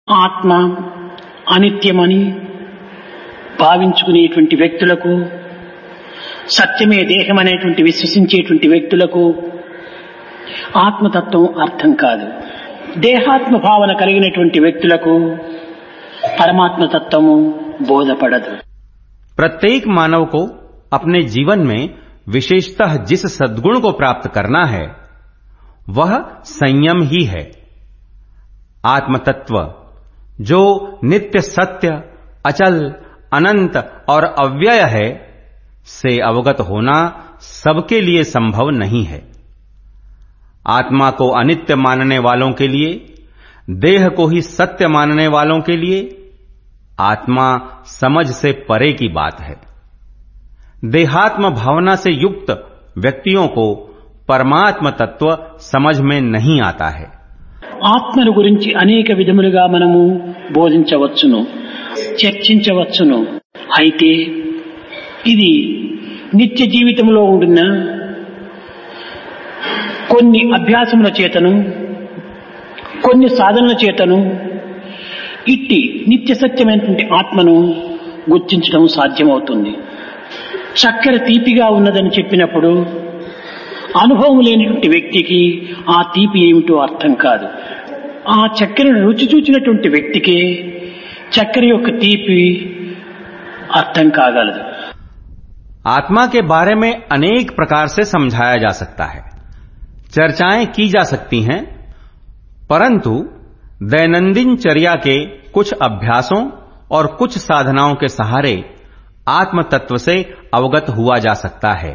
ఆత్మ అనిత్యమని భావించుకునేటువంటి వ్యక్తులకు, సత్యమే దేహం అనేటువంటి విశ్వసించేటువంటి వ్యక్తులకు ఆత్మతత్వం అర్థం కాదు. దేహాత్మ భావన కలిగినటువంటి వ్యక్తులకు परमात्मा तत्व बोधपड़द. प्रत्येक मानव को अपने जीवन में विशेषतः जिस सद्गुण को प्राप्त करना है वह संयम ही है. आत्मतत्व जो नित्य सत्य, अचल, अनंत और अव्यय है से अवगत होना सबके लिए संभव नहीं है. आत्मा को अनित्य मानने वालों के लिए, देह को ही सत्य मानने वालों के लिए आत्मा समझ से परे की बात है. देहात्म भावना से युक्त व्यक्तियों को परमात्म तत्व समझ में नहीं आता है. ఆత్మను గురించి అనేక విధములుగా మనము బోధించవచ్చును, చర్చించవచ్చును. అయితే ఇది నిత్య జీవితంలో ఉండిన కొన్ని అభ్యాసముల చేతను, కొన్ని సాధనల చేతను ఇట్టి నిత్య సత్యమైనటువంటి ఆత్మను గుర్తించడం సాధ్యమవుతుంది. చక్కెర తీపిగా ఉన్నదని చెప్పినప్పుడు అనుభవం లేనటువంటి వ్యక్తికి ఆ తీపి ఏమిటో అర్థం కాదు. ఆ చక్కెరను రుచి చూచినటువంటి వ్యక్తికి చక్కెర యొక్క తీపి అర్థం కాగలదు. आत्मा के बारे में अनेक प्रकार से समझाया जा सकता है, चर्चाएं की जा सकती हैं, परंतु दैनंदिन चर्या के कुछ अभ्यासों और कुछ साधनाओं के सहारे आत्म तत्व से अवगत हुआ जा सकता है.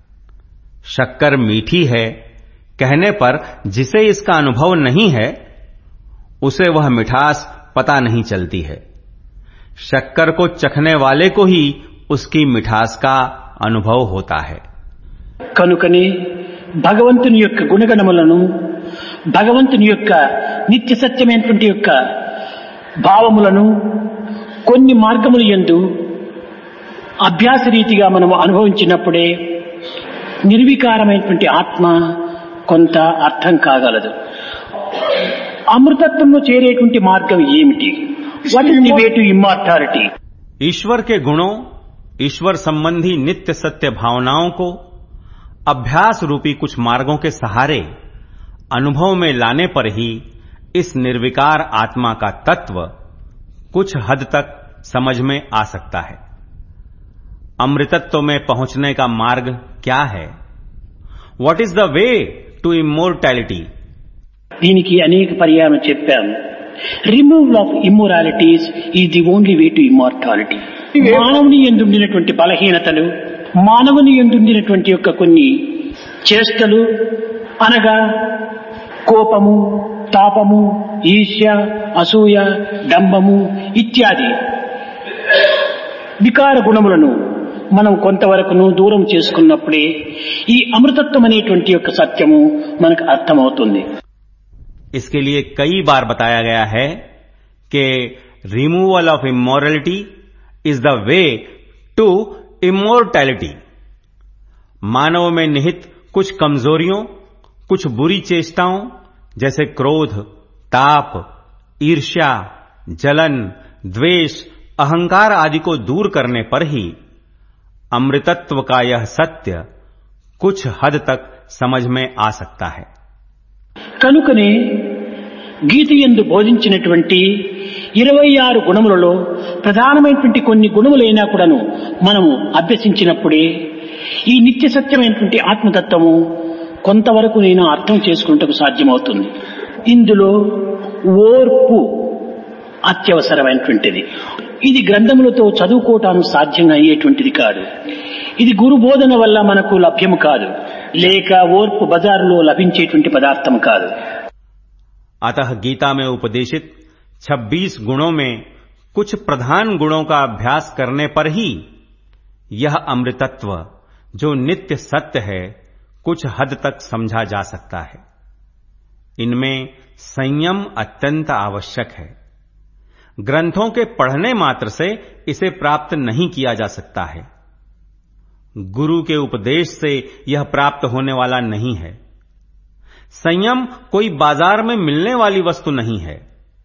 शक्कर मीठी है कहने पर जिसे इसका अनुभव नहीं है उसे वह मिठास पता नहीं चलती है. शक्कर को चखने वाले को ही उसकी मिठास का अनुभव होता है. కనుకనే భగవంతుని యొక్క గుణగణములను, భగవంతుని యొక్క నిత్య సత్యమైనటువంటి యొక్క భావములను కొన్ని మార్గముల యందు అభ్యాస రీతిగా మనము అనుభవించినప్పుడే నిర్వికారమైనటువంటి ఆత్మ కొంత అర్థం కాగలదు. అమృతత్వంలో చేరేటువంటి మార్గం ఏమిటి? What is the way to ఇమ్మॉर्टैलिटी? ईश्वर के गुणों, ईश्वर संबंधी नित्य सत्य भावनाओं को अभ्यास रूपी कुछ मार्गों के सहारे अनुभव में लाने पर ही इस निर्विकार आत्मा का तत्व कुछ हद तक समझ में आ सकता है. अमृतत्व में पहुंचने का मार्ग क्या है? What is the way to immortality? దీనికి అనేక పర్యాయం చెప్పాం. Removal of immoralities is the only way to ఇమ్మॉर्टैलिटी. మానవుని యందుండినటువంటి బలహీనతలు, మానవుని యందుండినటువంటి యొక్క కొన్ని చేష్టలు అనగా కోపము, తాపము, ఈర్ష్య, అసూయ, డంబము ఇత్యాది వికార గుణములను మనం కొంతవరకును దూరం చేసుకున్నప్పుడే ఈ అమృతత్వం అనేటువంటి యొక్క సత్యము మనకు అర్థమవుతుంది. इसके लिए कई बार बताया गया है कि removal of immorality is the way to immortality. मानव में निहित कुछ कमजोरियों, कुछ बुरी चेष्टाओं जैसे क्रोध, ताप, ईर्ष्या, जलन, द्वेष, अहंकार आदि को दूर करने पर ही अमृतत्व का यह सत्य कुछ हद तक समझ में आ सकता है. కనుకనే గీత యందు బోధించినటువంటి 26 గుణములలో ప్రధానమైనటువంటి కొన్ని గుణములైనా కూడాను మనము అభ్యసించినప్పుడే ఈ నిత్య సత్యమైనటువంటి ఆత్మతత్వము కొంతవరకు నేను అర్థం చేసుకుంటకు సాధ్యమవుతుంది. ఇందులో ఓర్పు అత్యవసరమైనటువంటిది. ఇది గ్రంథములతో చదువుకోవటానికి సాధ్యంగా అయ్యేటువంటిది కాదు. ఇది గురు బోధన వల్ల మనకు లభ్యము కాదు, లేక ఓర్పు బజారులో లభించేటువంటి పదార్థం కాదు. अतः गीता में उपदेशित 26 गुणों में कुछ प्रधान गुणों का अभ्यास करने पर ही यह अमृतत्व जो नित्य सत्य है कुछ हद तक समझा जा सकता है. इनमें संयम अत्यंत आवश्यक है. ग्रंथों के पढ़ने मात्र से इसे प्राप्त नहीं किया जा सकता है. गुरु के उपदेश से यह प्राप्त होने वाला नहीं है. संयम कोई बाजार में मिलने वाली वस्तु नहीं है.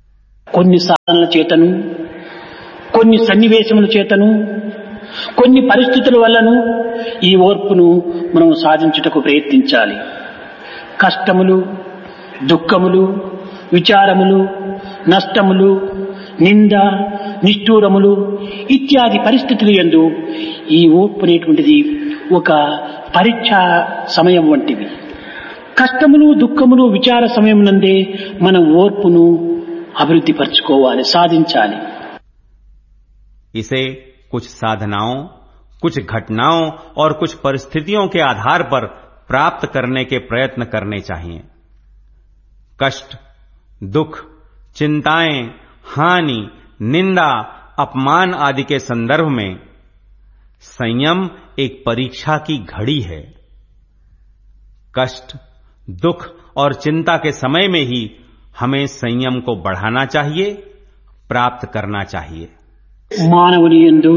కొన్ని సాధనల చేతను, కొన్ని సన్నివేశముల చేతను, కొన్ని పరిస్థితుల వల్లను ఈ ఓర్పును మనం సాధించుటకు ప్రయత్నించాలి. కష్టములు, దుఃఖములు, విచారములు, నష్టములు, నింద, నిష్ఠూరములు ఇత్యాది పరిస్థితులు యందు ఈ ఓర్పు అనేటువంటిది ఒక పరీక్షా సమయం వంటివి. కష్టములు, దుఃఖములు, విచార సమయం నందే మనం ఓర్పును అభివృద్ధి పరచుకోవాలి, సాధించాలి. इसे कुछ साधनाओं, कुछ घटनाओं और कुछ परिस्थितियों के आधार पर प्राप्त करने के प्रयत्न करने चाहिए. कष्ट, दुख, चिंताएं, हानि, निंदा, अपमान आदि के संदर्भ में संयम एक परीक्षा की घड़ी है. कष्ट, दुख और चिंता के समय में ही हमें संयम को बढ़ाना चाहिए, प्राप्त करना चाहिए. మానవుని యందు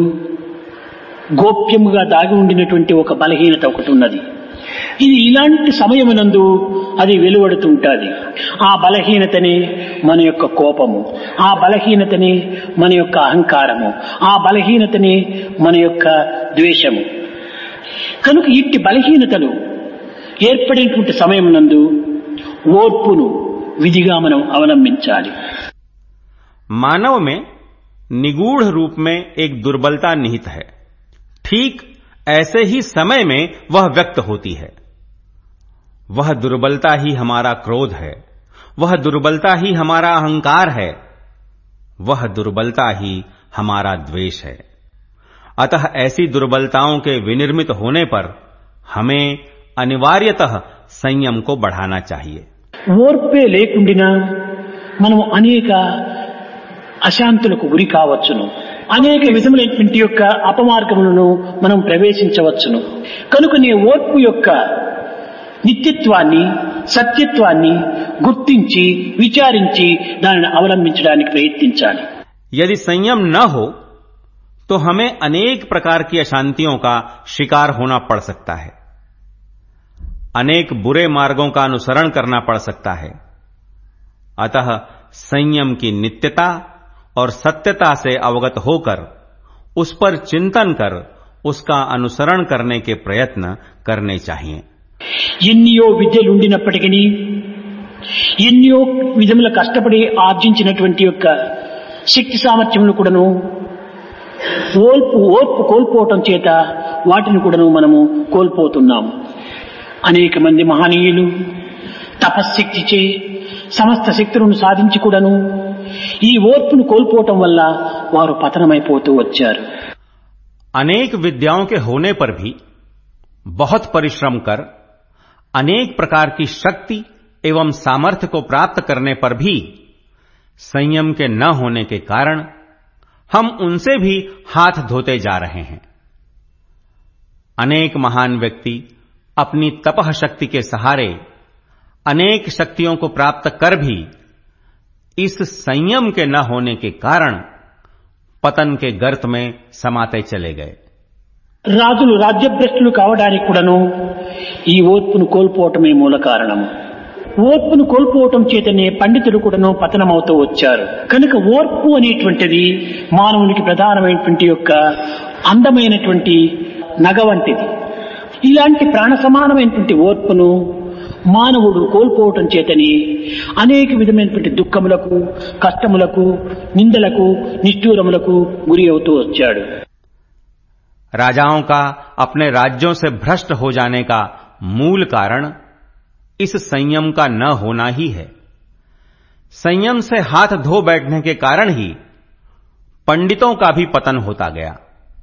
గోప్యముగా దాగి ఉండినటువంటి ఒక బలహీనత ఒకటి ఉన్నది. ఇది ఇలాంటి సమయమునందు అది వెలువడుతుంటుంది. ఆ బలహీనతనే మన యొక్క కోపము, ఆ బలహీనతనే మన యొక్క అహంకారము, ఆ బలహీనతనే మన యొక్క ద్వేషము. కనుక ఇట్టి బలహీనతలు ఏర్పడినటువంటి సమయమునందు ఓర్పును విధిగా మనం అవలంబించాలి. मानव में निगूढ़ रूप में एक दुर्बलता निहित है. ठीक ऐसे ही समय में वह व्यक्त होती है. वह दुर्बलता ही हमारा क्रोध है, वह दुर्बलता ही हमारा अहंकार है, वह दुर्बलता ही हमारा द्वेष है. अतः ऐसी दुर्बलताओं के विनिर्मित होने पर हमें अनिवार्यतः संयम को बढ़ाना चाहिए. ఓర్పే లేకుండినా మనం అనేక అశాంతులకు గురి కావచ్చును, అనేక విధములైనటువంటి యొక్క అపమార్గములను మనం ప్రవేశించవచ్చును. కనుక నీ ఓర్పు యొక్క నిత్యత్వాన్ని, సత్యత్వాన్ని గుర్తించి విచారించి దానిని అవలంబించడానికి ప్రయత్నించాలి. यदि संयम न हो तो हमें अनेक प्रकार की अशांतियों का शिकार होना पड़ सकता है, अनेक बुरे मार्गों का अनुसरण करना पड़ सकता है. अतः संयम की नित्यता और सत्यता से अवगत होकर उस पर चिंतन कर उसका अनुसरण करने के प्रयत्न करने चाहिए. ఎన్నో విద్యలుండినప్పటికీ, ఎన్నో విధముల కష్టపడి ఆర్జించినటువంటి యొక్క శక్తి సామర్థ్యములు కూడాను ఓర్పు కోల్పోవటం చేత వాటిని కూడాను మనము కోల్పోతున్నాము. అనేక మంది మహనీయులు తపశ్శక్తిచే సమస్త శక్తులను సాధించి కూడాను ఈ ఓర్పును కోల్పోవటం వల్ల వారు పతనమైపోతూ వచ్చారు. अनेक विद्याओं के होने पर भी, बहुत परिश्रम कर अनेक प्रकार की शक्ति एवं सामर्थ्य को प्राप्त करने पर भी संयम के न होने के कारण हम उनसे भी हाथ धोते जा रहे हैं. अनेक महान व्यक्ति अपनी तपह शक्ति के सहारे अनेक शक्तियों को प्राप्त कर भी इस संयम के न होने के कारण పతన్ के गर्त में समाते चले गए. రాజులు రాజ్యభ్రష్టులు కావడానికి కూడాను ఈ ఓర్పును కోల్పోవటమే మూల కారణము. ఓర్పును కోల్పోవటం చేతనే పండితులు కూడాను పతనమవుతూ వచ్చారు. కనుక ఓర్పు అనేటువంటిది మానవునికి ప్రధానమైనటువంటి యొక్క అందమైనటువంటి నగ వంటిది. ఇలాంటి ప్రాణ సమానమైనటువంటి ఓర్పును మానవుడు కోల్పోవటం చేతని అనేక విధమైనటువంటి దుఃఖములకు, కష్టములకు, నిందలకు, నిష్ఠూరములకు గురి అవుతూ వచ్చాడు. राजाओं का अपने राज्यों से भ्रष्ट हो जाने का मूल कारण इस संयम का न होना ही है. संयम से हाथ धो बैठने के कारण ही पंडितों का भी पतन होता गया.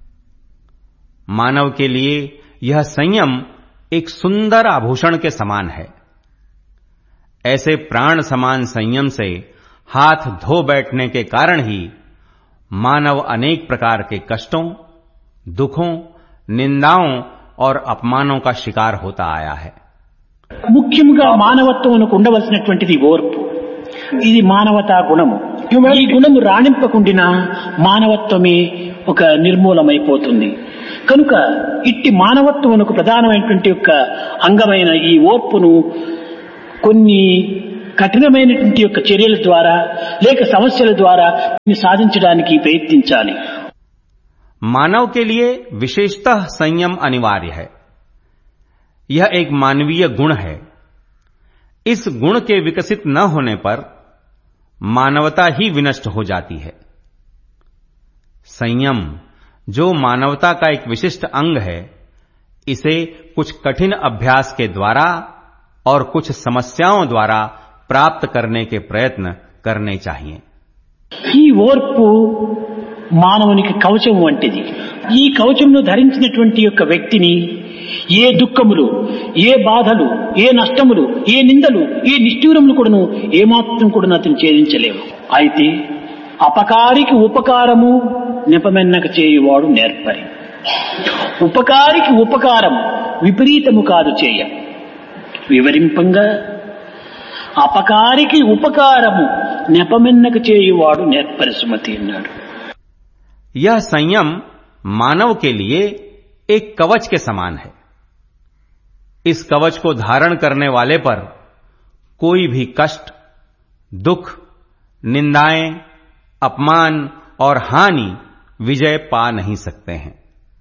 मानव के लिए यह संयम एक सुंदर आभूषण के समान है. ऐसे प्राण समान संयम से हाथ धो बैठने के कारण ही मानव अनेक प्रकार के कष्टों, दुखों, निंदाओं और अपमानों का शिकार होता आया है. ముఖ్యంగా మానవత్వమునకు ఉండవలసినటువంటిది ఓర్పు. ఇది మానవతా గుణము. ఈ గుణము రాణింపకుండినా మానవత్వమే ఒక నిర్మూలమైపోతుంది. కనుక ఇట్టి మానవత్వమునకు ప్రధానమైనటువంటి యొక్క అంగమైన ఈ ఓర్పును కొన్ని కఠినమైనటువంటి యొక్క చర్యల ద్వారా లేక సమస్యల ద్వారా దీన్ని సాధించడానికి ప్రయత్నించాలి. मानव के लिए विशेषतः संयम अनिवार्य है. यह एक मानवीय गुण है. इस गुण के विकसित न होने पर मानवता ही विनष्ट हो जाती है. संयम जो मानवता का एक विशिष्ट अंग है, इसे कुछ कठिन अभ्यास के द्वारा और कुछ समस्याओं द्वारा प्राप्त करने के प्रयत्न करने चाहिए. ఈ ఓర్పు మానవునికి కవచం వంటిది. ఈ కవచంను ధరించినటువంటి యొక్క వ్యక్తిని ఏ దుఃఖములు, ఏ బాధలు, ఏ నష్టములు, ఏ నిందలు, ఏ నిష్ఠూరములు కూడాను ఏమాత్రం కూడా అతను ఛేదించలేవు. అయితే అపకారికి ఉపకారము నెపమెన్నక చేయువాడు నేర్పరి. ఉపకారికి ఉపకారం విపరీతము కాదు చేయ, వివరింపంగా అపకారికి ఉపకారము నెపమెన్నక చేయువాడు నేర్పరి సుమతి అన్నాడు. यह संयम मानव के लिए एक कवच के समान है. इस कवच को धारण करने वाले पर कोई भी कष्ट, दुख, निंदाएं, अपमान और हानि विजय पा नहीं सकते हैं.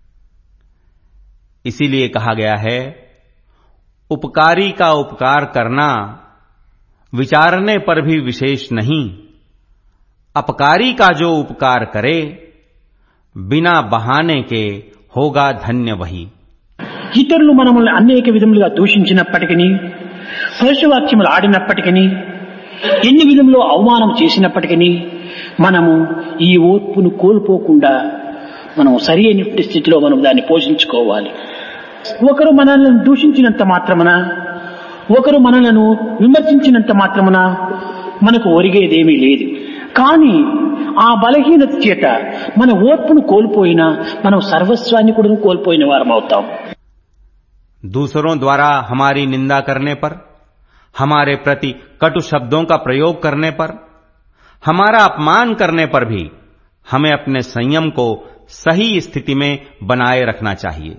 इसीलिए कहा गया है, उपकारी का उपकार करना विचारने पर भी विशेष नहीं, अपकारी का जो उपकार करे बिना बहाने के होगा धन्य वही. ఇతరులు మనల్ని అనేక విధములుగా దూషించినప్పటికీ, పరుషవాక్యములు ఆడినప్పటికీ, ఎన్ని విధములో అవమానం చేసినప్పటికీ మనము ఈ ఓర్పును కోల్పోకుండా మనం సరి అయిన స్థితిలో మనం దాన్ని పోషించుకోవాలి. ఒకరు మనల్ని దూషించినంత మాత్రమున, ఒకరు మనలను విమర్శించినంత మాత్రమున మనకు ఒరిగేదేమీ లేదు. కానీ ఆ బలహీనత చేత మన ఓర్పును కోల్పోయినా మనం సర్వస్వాన్ని కూడా కోల్పోయిన వారం అవుతాం. दूसरों द्वारा हमारी निंदा करने पर, हमारे प्रति कटु शब्दों का प्रयोग करने पर, हमारा अपमान करने पर भी हमें अपने संयम को सही स्थिति में बनाए रखना चाहिए.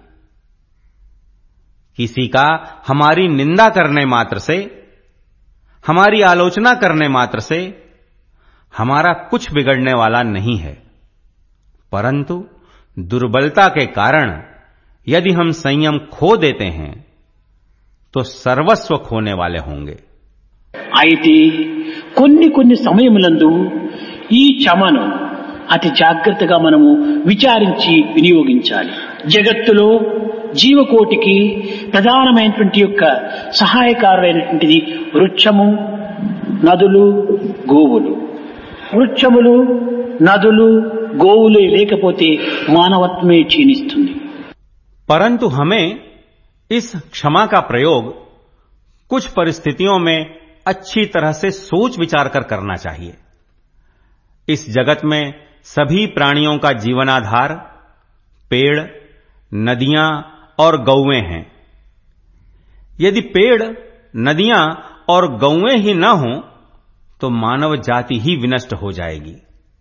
किसी का हमारी निंदा करने मात्र से, हमारी आलोचना करने मात्र से हमारा कुछ बिगड़ने वाला नहीं है. परंतु दुर्बलता के कारण यदि हम संयम खो देते हैं तो सर्वस्व खोने वाले होंगे. అయితే కొన్ని సమయములందు ఈ క్షమను అతి జాగ్రత్తగా మనము విచారించి వినియోగించాలి. జగత్తులో జీవకోటికి ప్రధానమైనటువంటి యొక్క సహాయకారులైనటువంటిది వృక్షము, నదులు, గోవులు. వృక్షములు, నదులు, గోవులు లేకపోతే మానవత్వమే క్షీణిస్తుంది. परंतु हमें इस क्षमा का प्रयोग कुछ परिस्थितियों में अच्छी तरह से सोच विचार कर करना चाहिए. इस जगत में सभी प्राणियों का जीवनाधार पेड़, नदियां और गौएं हैं. यदि पेड़, नदियां और गौएं ही न हों तो मानव जाति ही विनष्ट हो जाएगी.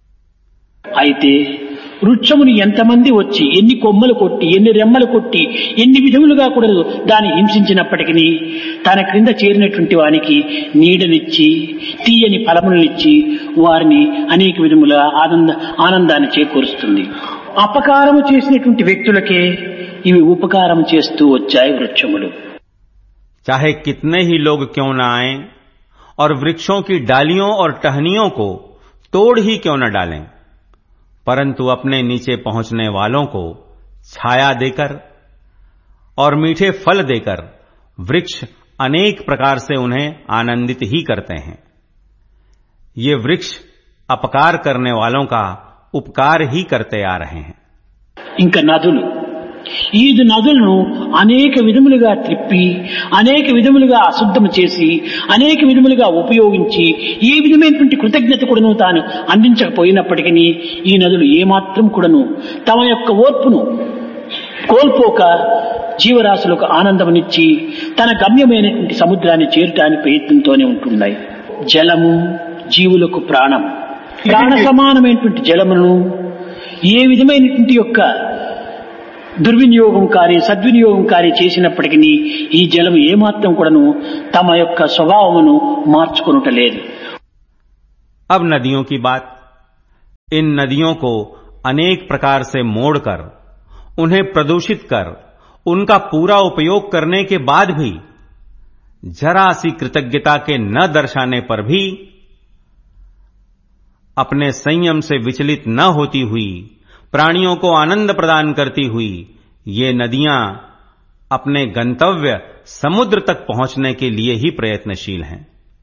అయితే వృక్షముని ఎంతమంది వచ్చి ఎన్ని కొమ్మలు కొట్టి, ఎన్ని రెమ్మలు కొట్టి, ఎన్ని విధములుగా కూడా దాన్ని హింసించినప్పటికీ తన క్రింద చేరినటువంటి వానికి నీడనిచ్చి, తీయని ఫలములనిచ్చి వారిని అనేక విధముల ఆనందాన్ని చేకూరుస్తుంది. అపకారము చేసినటువంటి వ్యక్తులకే ఇవి ఉపకారం చేస్తూ వచ్చాయి వృక్షములు. चाहे कितने ही लोग क्यों न आए और वृक्षों की डालियों और टहनियों को तोड़ ही क्यों न डालें, परंतु अपने नीचे पहुंचने वालों को छाया देकर और मीठे फल देकर वृक्ष अनेक प्रकार से उन्हें आनंदित ही करते हैं. ये वृक्ष अपकार करने वालों का उपकार ही करते आ रहे हैं. ఇంకా నదులు, ఈ నదులను అనేక విధములుగా త్రిప్పి, అనేక విధములుగా అశుద్ధం చేసి, అనేక విధములుగా ఉపయోగించి ఏ విధమైనటువంటి కృతజ్ఞత కూడాను తాను అందించకపోయినప్పటికీ ఈ నదులు ఏమాత్రం కూడాను తమ యొక్క ఓర్పును కోల్పోక జీవరాశులకు ఆనందమునిచ్చి తన గమ్యమైనటువంటి సముద్రాన్ని చేరటానికి ప్రయత్నంతోనే ఉంటున్నాయి. జలము జీవులకు ప్రాణం. ప్రాణ సమానమైనటువంటి జలమును ఏ విధమైనటువంటి యొక్క దుర్వినియోగంకారి సద్వినియోగంకారి చేసినప్పటికీ ఈ జలం ఏమాత్రం కూడాను తమ యొక్క స్వభావమును మార్చుకొనుటలేదు. अब नदियों की बात. इन नदियों को अनेक प्रकार से मोड़कर, उन्हें प्रदूषित कर, उनका पूरा उपयोग करने के बाद भी जरा सी कृतज्ञता के न दर्शाने पर भी अपने संयम से विचलित न होती हुई, प्राणियों को आनंद प्रदान करती हुई ये नदियां अपने गंतव्य समुद्र तक पहुंचने के लिए ही प्रयत्नशील हैं.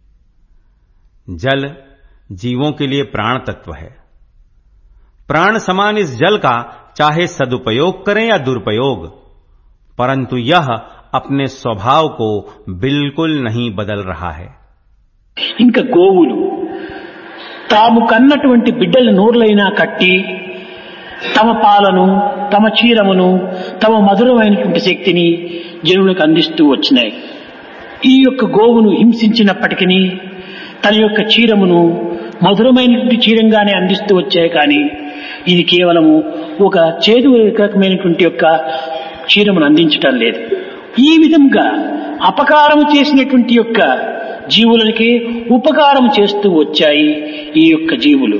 जल जीवों के लिए प्राण तत्व है. प्राण समान इस जल का चाहे सदुपयोग करें या दुरुपयोग, परंतु यह अपने स्वभाव को बिल्कुल नहीं बदल रहा है. ఇంకా గోవులు తాము కన్నటువంటి బిడ్డల నోర్లైనా కట్టి తమ పాలను, తమ క్షీరమును, తమ మధురమైనటువంటి శక్తిని జనులకు అందిస్తూ వచ్చినాయి. ఈ యొక్క గోవును హింసించినప్పటికీ తన యొక్క క్షీరమును మధురమైనటువంటి క్షీరంగానే అందిస్తూ వచ్చాయి. కానీ ఇది కేవలము ఒక చేదు రకమైనటువంటి యొక్క క్షీరమును అందించటం లేదు. ఈ విధంగా అపకారం చేసినటువంటి యొక్క జీవులకి ఉపకారం చేస్తూ వచ్చాయి ఈ యొక్క జీవులు.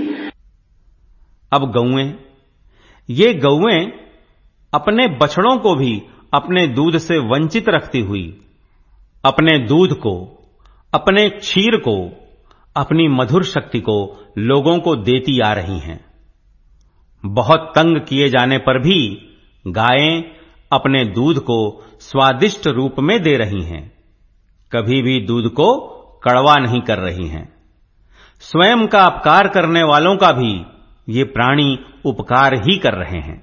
अब ये गौएं अपने बछड़ों को भी अपने दूध से वंचित रखती हुई अपने दूध को, अपने क्षीर को, अपनी मधुर शक्ति को लोगों को देती आ रही हैं. बहुत तंग किए जाने पर भी गायें अपने दूध को स्वादिष्ट रूप में दे रही हैं. कभी भी दूध को कड़वा नहीं कर रही हैं. स्वयं का अपकार करने वालों का भी ये प्राणी उपकार ही कर रहे हैं.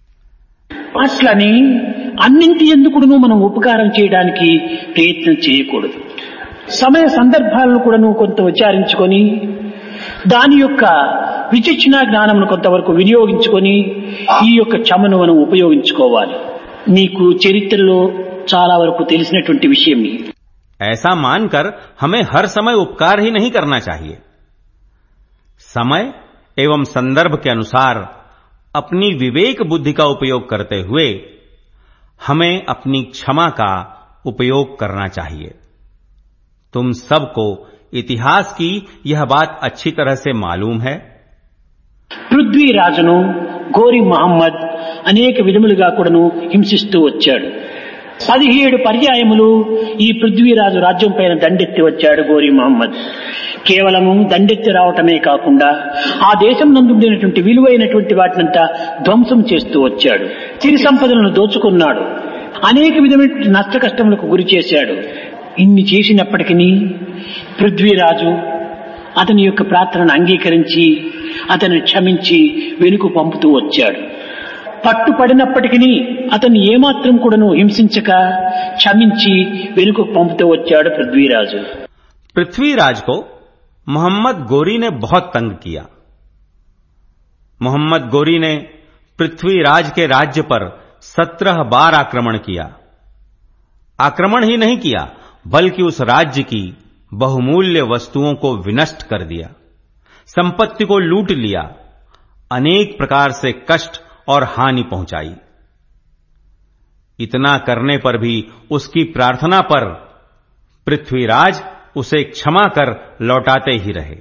అట్లని అన్నింటి ఎందుకును మనం ఉపకారం చేయడానికి ప్రయత్నం చేయకూడదు. సమయ సందర్భాలను కూడాను కొంత విచారించుకొని దాని యొక్క విచక్షణ జ్ఞానమును కొంతవరకు వినియోగించుకొని ఈ యొక్క క్షమను మనం ఉపయోగించుకోవాలి. నీకు చరిత్రలో చాలా వరకు తెలిసినటువంటి విషయం. ऐसा मानकर हमें हर समय उपकार ही नहीं करना चाहिए. समय एवं संदर्भ के अनुसार अपनी विवेक बुद्धि का उपयोग करते हुए हमें अपनी क्षमा का उपयोग करना चाहिए. तुम सबको इतिहास की यह बात अच्छी तरह से मालूम है. పృథ్వీరాజును గోరి మహమ్మద్ అనేక విధములుగా కూడాను హింసిస్తూ వచ్చాడు. 17 పర్యాయములు ఈ పృథ్వీరాజు రాజ్యం పైన దండెత్తి వచ్చాడు గోరి మహమ్మద్. కేవలము దండెత్తి రావటమే కాకుండా ఆ దేశం నందుండినటువంటి విలువైనటువంటి వాటినంతా ధ్వంసం చేస్తూ వచ్చాడు. సిరి సంపదలను దోచుకున్నాడు. అనేక విధమైన నష్ట కష్టములకు గురి చేశాడు. ఇన్ని చేసినప్పటికీ పృథ్వీరాజు అతని యొక్క ప్రార్థనను అంగీకరించి అతన్ని క్షమించి వెనుక పంపుతూ వచ్చాడు. పట్టుపడినప్పటికీ అతన్ని ఏమాత్రం కూడాను హింసించక క్షమించి వెనుక పంపుతూ వచ్చాడు పృథ్వీరాజు. पृथ्वीराज को मोहम्मद गोरी ने बहुत तंग किया. मोहम्मद गोरी ने पृथ्वीराज के राज्य पर 17 बार आक्रमण किया. आक्रमण ही नहीं किया बल्कि उस राज्य की बहुमूल्य वस्तुओं को विनष्ट कर दिया, संपत्ति को लूट लिया, अनेक प्रकार से कष्ट और हानि पहुंचाई. इतना करने पर भी उसकी प्रार्थना पर पृथ्वीराज उसे क्षमा कर लौटाते ही रहे.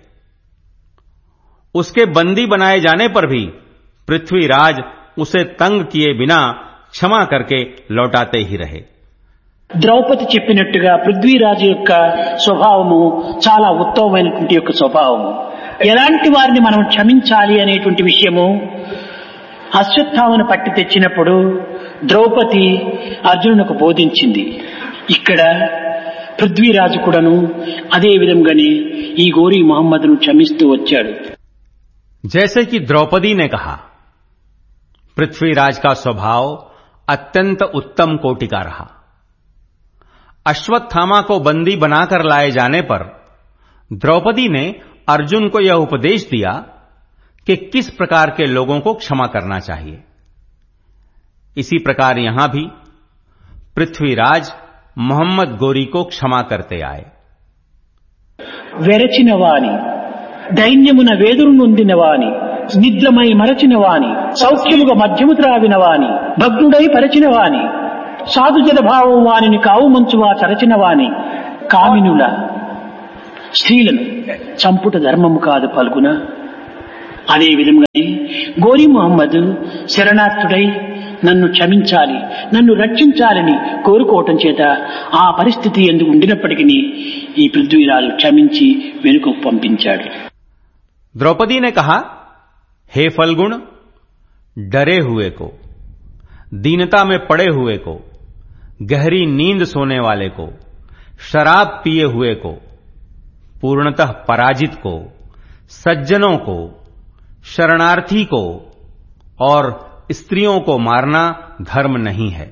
उसके बंदी बनाए जाने पर भी पृथ्वीराज उसे तंग किए बिना क्षमा करके लौटाते ही रहे. ద్రౌపది చెప్పినట్టుగా పృథ్వీరాజు యొక్క స్వభావము చాలా ఉత్తమమైనటువంటి యొక్క స్వభావము. ఎలాంటి వారిని మనం క్షమించాలి అనేటువంటి విషయము అశ్వత్థామను పట్టి తెచ్చినప్పుడు ద్రౌపది అర్జునునికి బోధించింది. ఇక్కడ పృథ్వీరాజు కూడాను అదే విధంగానే ఈ గోరీ మహమ్మద్ను క్షమిస్తూ వచ్చాడు. जैसे कि द्रौपदी ने कहा, पृथ्वीराज का स्वभाव अत्यंत उत्तम कोटि का रहा. अश्वत्थामा को बंदी बनाकर लाए जाने पर द्रौपदी ने अर्जुन को यह उपदेश दिया कि किस प्रकार के लोगों को क्षमा करना चाहिए. इसी प्रकार यहां भी पृथ्वीराज मोहम्मद गोरी को क्षमा करते आए. వెరచిన వాని దైన్యమున వేదురు నొందిన వాని నిద్రమై మరచిన వాని, సౌఖ్యముగా మధ్యము త్రావిన వాని, భగ్నుడై పరచిన వాని, సాధుజన భావం వానిని కావు మంచువా చరచిన వాని, కామినుల స్త్రీలను చంపుట ధర్మము కాదు పలుకున. అదే విధంగా గోరి మహమ్మద్ శరణార్థుడై నన్ను క్షమించాలి, నన్ను రక్షించాలని కోరుకోవటం చేత ఆ పరిస్థితి ఎందుకు ఉండినప్పటికీ ఈ పృథ్వీరాజు క్షమించి వెనుకకు పంపించాడు. द्रौपदी ने कहा, हे फल्गुण, डरे हुए को, दीनता में पड़े हुए को, गहरी नींद सोने वाले को, शराब पिए हुए को, पूर्णतः पराजित को, सज्जनों को, शरणार्थी को और स्त्रियों को मारना धर्म नहीं है.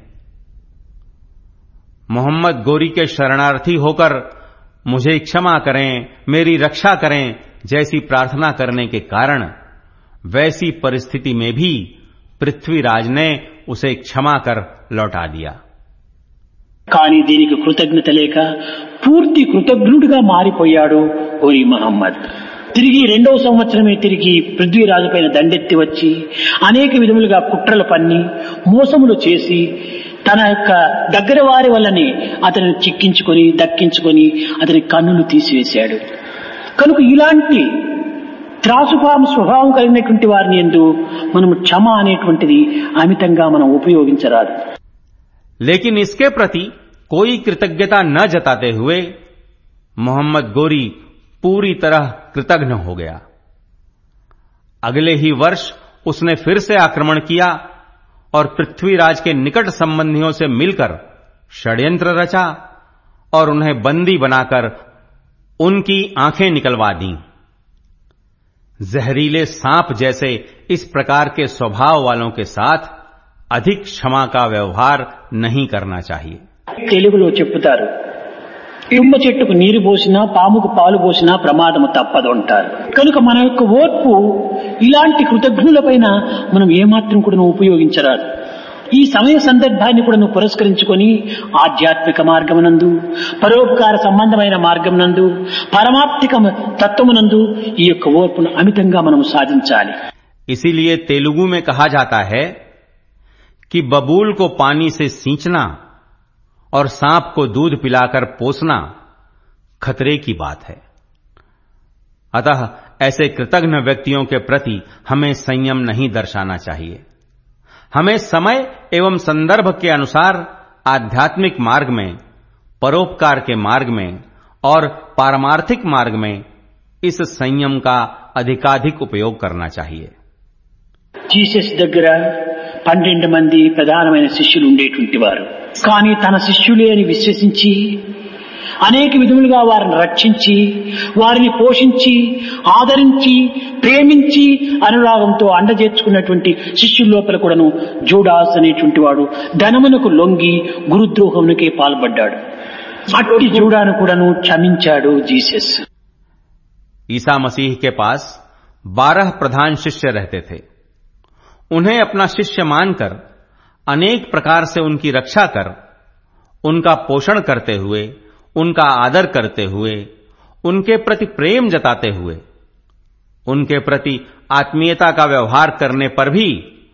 मोहम्मद गोरी के शरणार्थी होकर मुझे क्षमा करें, मेरी रक्षा करें जैसी प्रार्थना करने के कारण वैसी परिस्थिति में भी पृथ्वीराज ने उसे क्षमा कर लौटा दिया. కానీ దీనికి కృతజ్ఞత లేక పూర్తి కృతజ్ఞుడిగా మారిపోయాడు గోరి మహమ్మద్. తిరిగి 2వ సంవత్సరమే తిరిగి పృథ్వీరాజు పైన దండెత్తి వచ్చి అనేక విధములుగా కుట్రలు పన్ని మోసములు చేసి తన యొక్క దగ్గర వారి వల్లనే అతనిని చిక్కించుకొని దక్కించుకొని అతని కన్నులు తీసివేశాడు. కనుక ఇలాంటి త్రాసుపాము స్వభావం కలిగినటువంటి వారిని యందు మనం క్షమ అనేటువంటిది అమితంగా మనం ఉపయోగించరాదు. लेकिन इसके प्रति कोई कृतज्ञता न जताते हुए मोहम्मद गोरी पूरी तरह कृतघ्न हो गया. अगले ही वर्ष उसने फिर से आक्रमण किया और पृथ्वीराज के निकट संबंधियों से मिलकर षड्यंत्र रचा और उन्हें बंदी बनाकर उनकी आंखें निकलवा दी. जहरीले सांप जैसे इस प्रकार के स्वभाव वालों के साथ अधिक क्षमा का व्यवहार नहीं करना चाहिए. తెలుగులో చెప్తారు, తుమ్మ చెట్టుకు నీరు పోసినా పాముకు పాలు పోసినా ప్రమాదము తప్పదు అంటారు. కనుక మన యొక్క ఓర్పు ఇలాంటి కృతజ్ఞులపైన మనం ఏమాత్రం కూడా ఉపయోగించరాదు. ఈ సమయ సందర్భాన్ని కూడా పురస్కరించుకొని ఆధ్యాత్మిక మార్గమునందు, పరోపకార సంబంధమైన మార్గమునందు, పరమార్థిక తత్వమునందు ఈ యొక్క ఓర్పును అమితంగా మనం సాధించాలి. इसीलिए तेलुगु में कहा जाता है कि बबूल को पानी से सींचना और सांप को दूध पिलाकर पोसना खतरे की बात है. अतः ऐसे कृतघ्न व्यक्तियों के प्रति हमें संयम नहीं दर्शाना चाहिए. हमें समय एवं संदर्भ के अनुसार आध्यात्मिक मार्ग में, परोपकार के मार्ग में और पारमार्थिक मार्ग में इस संयम का अधिकाधिक उपयोग करना चाहिए. జీసస్ దగ్గర 12 మంది ప్రధానమైన శిష్యులు ఉండేటువంటి వారు. కానీ తన శిష్యులే అని విశ్వసించి అనేక విధములుగా వారిని రక్షించి, వారిని పోషించి, ఆదరించి, ప్రేమించి, అనురాగంతో అండజేర్చుకున్నటువంటి శిష్యుల లోపల కూడాను జూడాస్ అనేటువంటి వాడు ధనమునకు లొంగి గురుద్రోహమునకే పాల్పడ్డాడు. అట్టి జూడాను కూడాను క్షమించాడు జీసస్. ईसा मसीह के पास 12 प्रधान शिष्य रहते थे. उन्हें अपना शिष्य मानकर अनेक प्रकार से उनकी रक्षा कर, उनका पोषण करते हुए, उनका आदर करते हुए, उनके प्रति प्रेम जताते हुए, उनके प्रति आत्मीयता का व्यवहार करने पर भी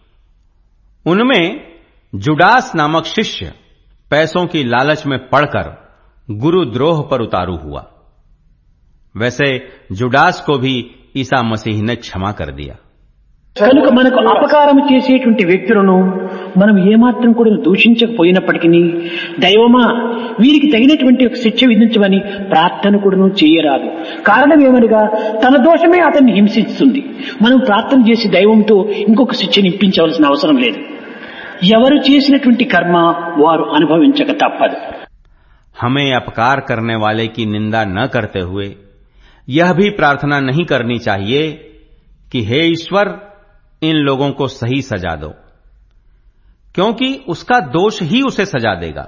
उनमें जुडास नामक शिष्य पैसों की लालच में पड़कर गुरुद्रोह पर उतारू हुआ. वैसे जुडास को भी ईसा मसीह ने क्षमा कर दिया. కనుక మనకు అపకారం చేసేటువంటి వ్యక్తులను మనం ఏమాత్రం కూడా దూషించకపోయినప్పటికీ దైవమా వీరికి తగినటువంటి ఒక శిక్ష విధించమని ప్రార్థన కూడా చేయరాదు. కారణం ఏమనగా తన దోషమే అతన్ని హింసిస్తుంది. మనం ప్రార్థన చేసి దైవంతో ఇంకొక శిక్షను ఇప్పించవలసిన అవసరం లేదు. ఎవరు చేసినటువంటి కర్మ వారు అనుభవించక తప్పదు. हमें अपकार करने वाले की निंदा न करते हुए यह भी प्रार्थना नहीं करनी चाहिए कि हे ईश्वर, इन लोगों को सही सजा दो, क्योंकि उसका दोष ही उसे सजा देगा.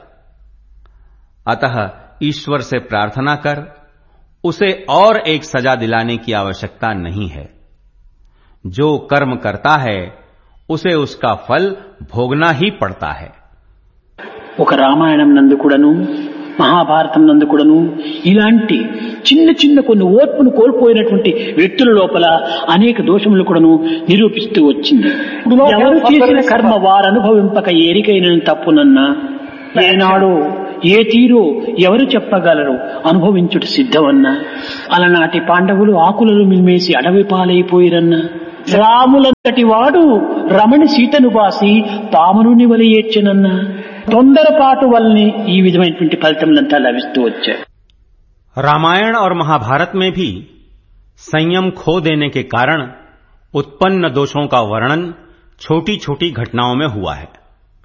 अतः ईश्वर से प्रार्थना कर उसे और एक सजा दिलाने की आवश्यकता नहीं है. जो कर्म करता है उसे उसका फल भोगना ही पड़ता है. ఒక రామాయణం నందు కూడాను మహాభారతం నందు కూడాను ఇలాంటి చిన్న చిన్న కొన్ని ఓర్పును కోల్పోయినటువంటి వ్యక్తుల లోపల అనేక దోషములు కూడాను నిరూపిస్తూ వచ్చింది. ఎవరు చేసిన కర్మ వారు అనుభవింపక ఏరికైన తప్పునన్నా ఏనాడో ఏ తీరో ఎవరు చెప్పగలరు, అనుభవించుట సిద్ధమన్నా. అలనాటి పాండవులు ఆకులను మిల్మేసి అడవి పాలైపోయిరన్నా. రాములంతటి వాడు రమణి సీతను బాసి పామునుని వలి ఏడ్చెనన్నా. తొందరపాటు వల్లనే ఈ విధమైనటువంటి ఫలితములంతా లభిస్తూ వచ్చాయి. रामायण और महाभारत में भी संयम खो देने के कारण उत्पन्न दोषों का वर्णन छोटी छोटी घटनाओं में हुआ है.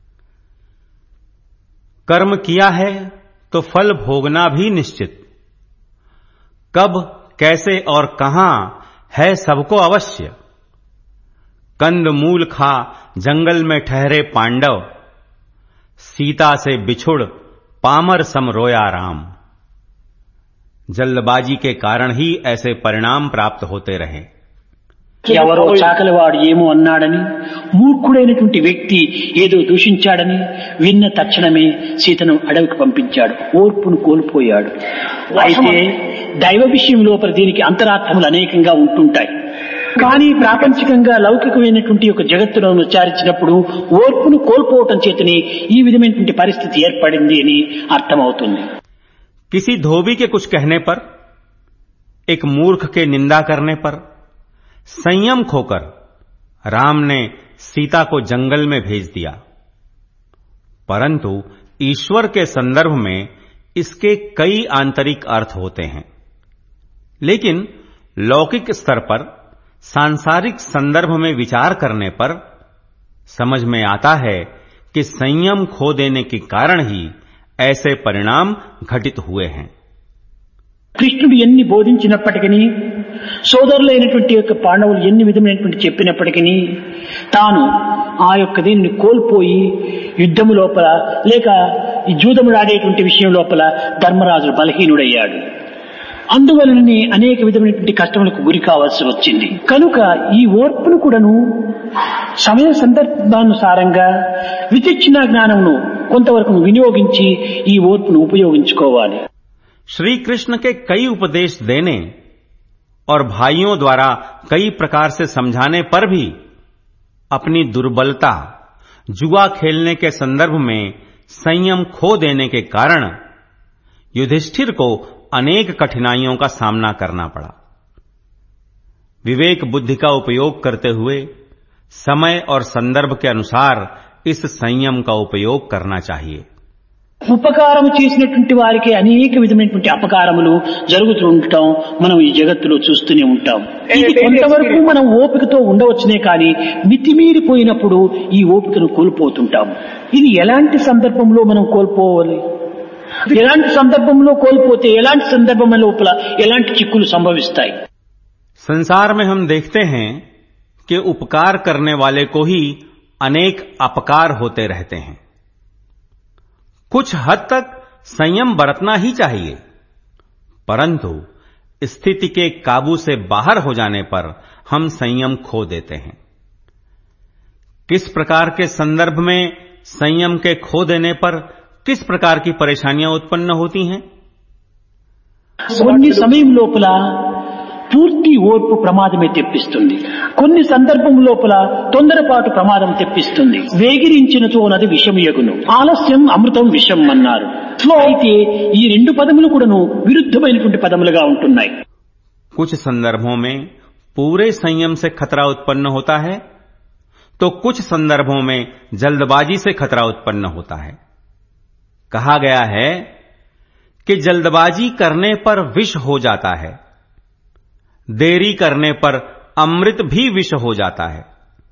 कर्म किया है तो फल भोगना भी निश्चित. कब, कैसे और कहां है सबको अवश्य. कंद मूल खा जंगल में ठहरे पांडव, सीता से बिछुड़ पामर सम रोया राम. जल्दबाजी के कारण ही ऐसे परिणाम प्राप्त होते रहे. ఎవరో చాకలివాడు ఏమో అన్నాడని, మూర్ఖుడైనటువంటి వ్యక్తి ఏదో దూషించాడని విన్న తక్షణమే సీతను అడవికి పంపించాడు. ఓర్పును కోల్పోయాడు. అయితే దైవ విషయం లోపల దీనికి అంతరార్థములు అనేకంగా ఉంటుంటాయి. కానీ ప్రాపంచికంగా లౌకికమైనటువంటి ఒక జగత్తులను విచారించినప్పుడు ఓర్పును కోల్పోవటం చేతనే ఈ విధమైనటువంటి పరిస్థితి ఏర్పడింది అని అర్థమవుతుంది. किसी धोबी के कुछ कहने पर, एक मूर्ख के निंदा करने पर संयम खोकर राम ने सीता को जंगल में भेज दिया. परंतु ईश्वर के संदर्भ में इसके कई आंतरिक अर्थ होते हैं. लेकिन लौकिक स्तर पर, सांसारिक संदर्भ में विचार करने पर समझ में आता है कि संयम खो देने के कारण ही ऐसे परिणाम घटित हुए हैं. కృష్ణుడు ఎన్ని బోధించినప్పటికీ, సోదరులైనటువంటి యొక్క పాండవులు ఎన్ని విధమైనటువంటి చెప్పినప్పటికీ తాను ఆ యొక్క దీన్ని కోల్పోయి యుద్ధము లోపల లేక ఈ జూదములు ఆడేటువంటి విషయం లోపల ధర్మరాజు బలహీనుడయ్యాడు. అందువలననే అనేక విధమైనటువంటి కష్టములకు గురి కావాల్సి వచ్చింది. కనుక ఈ ఓర్పును కూడాను సమయ సందర్భానుసారంగా విచక్షణ జ్ఞానమును కొంతవరకు వినియోగించి ఈ ఓర్పును ఉపయోగించుకోవాలి. श्री कृष्ण के कई उपदेश देने और भाइयों द्वारा कई प्रकार से समझाने पर भी अपनी दुर्बलता, जुआ खेलने के संदर्भ में संयम खो देने के कारण युधिष्ठिर को अनेक कठिनाइयों का सामना करना पड़ा. विवेक बुद्धि का उपयोग करते हुए समय और संदर्भ के अनुसार इस संयम का उपयोग करना चाहिए. ఉపకారం చేసినటువంటి వారికి అనేక విధమైనటువంటి అపకారములు జరుగుతూ ఉండటం మనం ఈ జగత్తులో చూస్తూనే ఉంటాం. ఇది కొంతవరకు మనం ఓపికతో ఉండవచ్చునే కానీ మితిమీరిపోయినప్పుడు ఈ ఓపికను కోల్పోతుంటాం. ఇది ఎలాంటి సందర్భంలో మనం కోల్పోవాలి, ఎలాంటి సందర్భంలో కోల్పోతే ఎలాంటి సందర్భం లోపల ఎలాంటి చిక్కులు సంభవిస్తాయి. संसार में हम देखते हैं कि उपकार करने वाले को ही अनेक अपकार होते रहते हैं. कुछ हद तक संयम बरतना ही चाहिए, परंतु स्थिति के काबू से बाहर हो जाने पर हम संयम खो देते हैं. किस प्रकार के संदर्भ में संयम के खो देने पर किस प्रकार की परेशानियां उत्पन्न होती हैं? కొన్ని సమయం లోపల పూర్తి ఓర్పు ప్రమాదమే తెప్పిస్తుంది. కొన్ని సందర్భం లోపల తొందరపాటు ప్రమాదం తెప్పిస్తుంది. వేగిరించినచో నది విషమయగును, ఆలస్యం అమృతం విషం అన్నారు. అయితే ఈ రెండు పదములు కూడాను విరుద్ధమైనటువంటి పదములుగా ఉంటున్నాయి. कुछ संदर्भों में पूरे संयम से खतरा उत्पन्न होता है, तो कुछ संदर्भों में जल्दबाजी से खतरा उत्पन्न होता है. कहा गया है कि जल्दबाजी करने पर विष हो जाता है, देरी करने पर अमृत भी विष हो जाता है.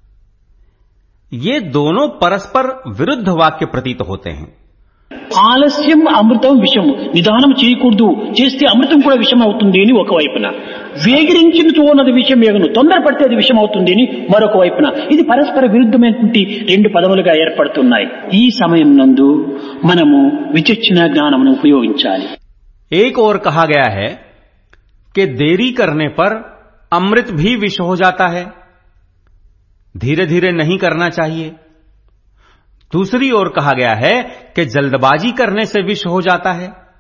ये दोनों परस्पर विरुद्ध वाक्य प्रतीत होते हैं. ఆలస్యం అమృతం విషము, నిదానం చేయకూడదు, చేస్తే అమృతం కూడా విషం అవుతుంది అని ఒక వైపున, వేగిరించినచో నది విషం ఎగును, తొందరపడితే అది విషం అవుతుంది అని మరొక వైపున. ఇది పరస్పర విరుద్ధమైనటువంటి రెండు పదములుగా ఏర్పడుతున్నాయి. ఈ సమయం నందు మనము విచక్షణ జ్ఞానమును ఉపయోగించాలి. एक और कहा गया है कि देरी करने पर अमृत भी विष हो जाता है, धीरे धीरे नहीं करना चाहिए. दूसरी ओर कहा गया है कि जल्दबाजी करने से विष हो जाता है.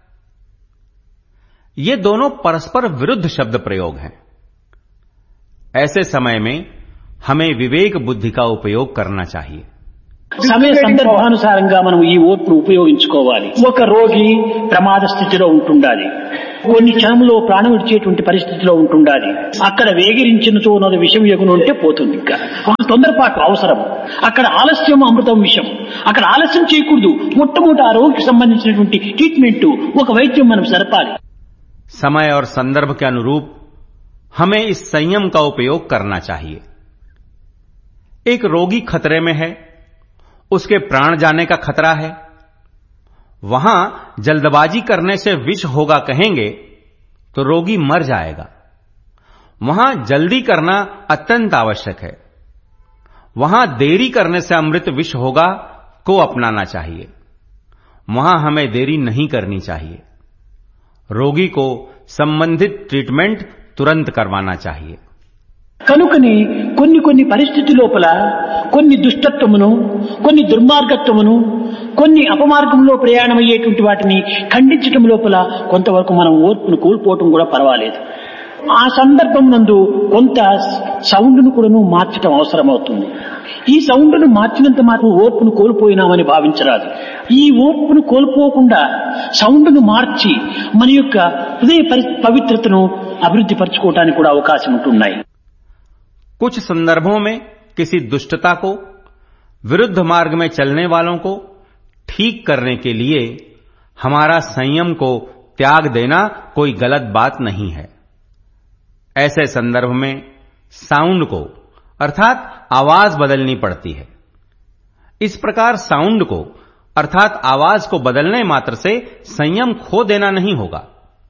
ये दोनों परस्पर विरुद्ध शब्द प्रयोग हैं। ऐसे समय में हमें विवेक बुद्धि का उपयोग करना चाहिए। సమయ సందర్భానుసారంగా మనం ఈ ఓర్పును ఉపయోగించుకోవాలి. ఒక రోగి ప్రమాద స్థితిలో ఉంటుండాలి, కొన్ని క్షణంలో ప్రాణం విడిచేటువంటి పరిస్థితిలో ఉంటుండాలి. అక్కడ వేగిరించినచో ఉన్నది విషం ఎగును ఉంటే పోతుంది. ఇంకా తొందరపాటు అవసరం. అక్కడ ఆలస్యం అమృతం విషం. అక్కడ ఆలస్యం చేయకూడదు. మొట్టమొదటి ఆ రోగికి సంబంధించినటువంటి ట్రీట్మెంట్, ఒక వైద్యం మనం జరపాలి. समय और संदर्भ के अनुरूप हमें इस संयम का उपयोग करना चाहिए। एक रोगी खतरे में है, उसके प्राण जाने का खतरा है। वहां जल्दबाजी करने से विष होगा कहेंगे तो रोगी मर जाएगा। वहां जल्दी करना अत्यंत आवश्यक है। वहां देरी करने से अमृत विष होगा को अपनाना चाहिए। वहां हमें देरी नहीं करनी चाहिए। रोगी को संबंधित ट्रीटमेंट तुरंत करवाना चाहिए। కనుకని కొన్ని కొన్ని పరిస్థితి లోపల కొన్ని దుష్టత్వమును, కొన్ని దుర్మార్గత్వమును, కొన్ని అపమార్గంలో ప్రయాణమయ్యేటువంటి వాటిని ఖండించటం లోపల కొంతవరకు మనం ఓర్పును కోల్పోవటం కూడా పర్వాలేదు. ఆ సందర్భం నందు కొంత సౌండ్ను కూడాను మార్చటం అవసరమవుతుంది. ఈ సౌండ్ను మార్చినంత మాత్రం ఓర్పును కోల్పోయినామని భావించరాదు. ఈ ఓర్పును కోల్పోకుండా సౌండ్ను మార్చి మన యొక్క హృదయ పవిత్రతను అభివృద్ధి పరచుకోవడానికి కూడా అవకాశం ఉంటున్నాయి. कुछ संदर्भों में किसी दुष्टता को, विरुद्ध मार्ग में चलने वालों को ठीक करने के लिए हमारा संयम को त्याग देना कोई गलत बात नहीं है। ऐसे संदर्भ में साउंड को अर्थात आवाज बदलनी पड़ती है। इस प्रकार साउंड को अर्थात आवाज को बदलने मात्र से संयम खो देना नहीं होगा।